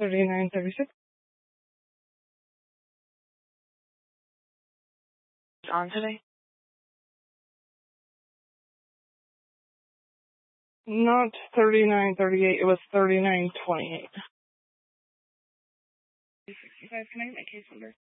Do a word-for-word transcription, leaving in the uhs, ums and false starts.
thirty-nine thirty-six. On today? Not thirty-nine thirty-eight, it was thirty-nine twenty-eight. Can I get my case number?